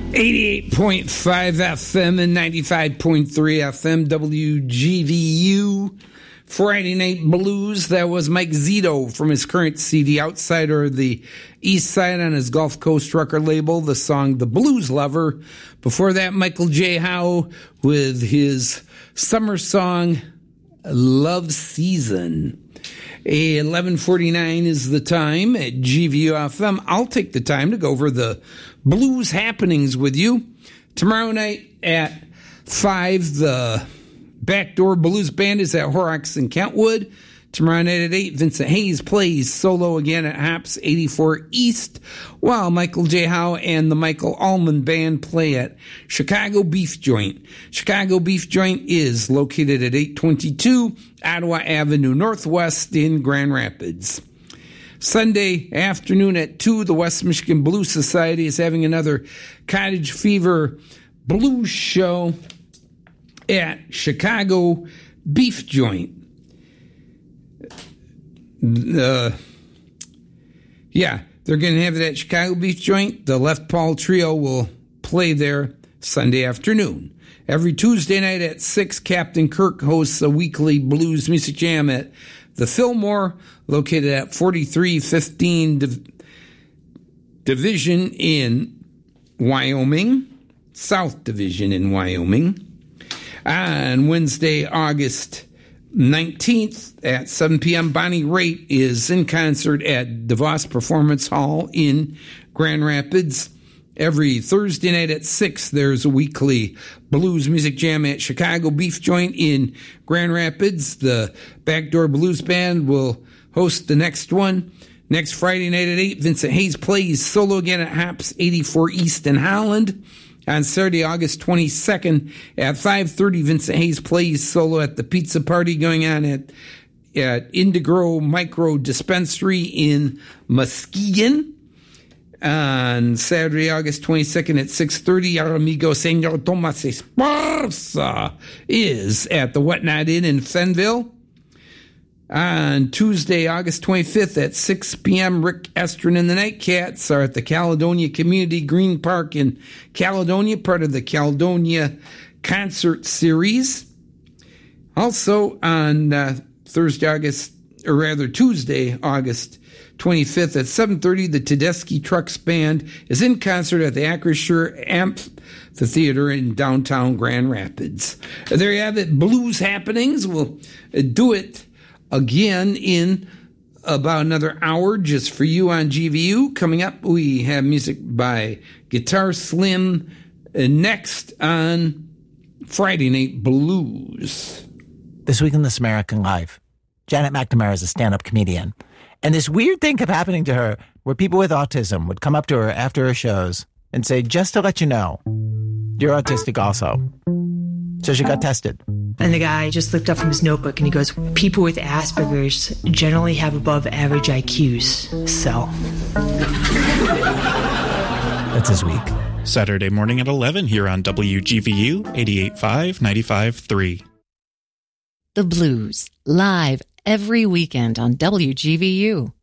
88.5 FM and 95.3 FM WGVU. Friday Night Blues. That was Mike Zito from his current CD, Outsider of the East Side, on his Gulf Coast record label, the song The Blues Lover. Before that, Michael J. Howe with his summer song Love Season. 11:49 is the time at GVU FM. I'll take the time to go over the blues happenings with you. Tomorrow night at 5, the Backdoor Blues Band is at Horrocks in Kentwood. Tomorrow night at 8, Vincent Hayes plays solo again at Hops 84 East, while Michael J. Howe and the Michael Allman Band play at Chicago Beef Joint. Chicago Beef Joint is located at 822 Ottawa Avenue Northwest in Grand Rapids. Sunday afternoon at 2, the West Michigan Blues Society is having another Cottage Fever Blues show at Chicago Beef Joint. They're going to have it at Chicago Beef Joint. The Left Paul Trio will play there Sunday afternoon. Every Tuesday night at 6, Captain Kirk hosts a weekly blues music jam at the Fillmore, located at 4315 Division in Wyoming, South Division in Wyoming. On Wednesday, August 19th at 7 p.m., Bonnie Raitt is in concert at DeVos Performance Hall in Grand Rapids. Every Thursday night at 6, there's a weekly blues music jam at Chicago Beef Joint in Grand Rapids. The Backdoor Blues Band will host the next one. Next Friday night at 8, Vincent Hayes plays solo again at Hops 84 East in Holland. On Saturday, August 22nd at 5:30, Vincent Hayes plays solo at the Pizza Party going on at Indigo Micro Dispensary in Muskegon. On Saturday, August 22nd at 6:30, our amigo Senor Tomas Esparza is at the Whatnot Inn in Fenville. On Tuesday, August 25th at 6 p.m., Rick Estrin and the Nightcats are at the Caledonia Community Green Park in Caledonia, part of the Caledonia Concert Series. Also on Tuesday, August 25th at 7:30, the Tedeschi Trucks Band is in concert at the Acrisure Amphitheater in downtown Grand Rapids. There you have it, blues happenings. We'll do it again in about another hour just for you on GVU. Coming up, we have music by Guitar Slim. Next on Friday Night Blues. This week in This American Life, Janet McNamara is a stand-up comedian. And this weird thing kept happening to her where people with autism would come up to her after her shows and say, just to let you know, you're autistic also. So she got tested. And the guy just looked up from his notebook and he goes, people with Asperger's generally have above average IQs, so. That's his week. Saturday morning at 11 here on WGVU 88.5, 95.3. The Blues, live every weekend on WGVU.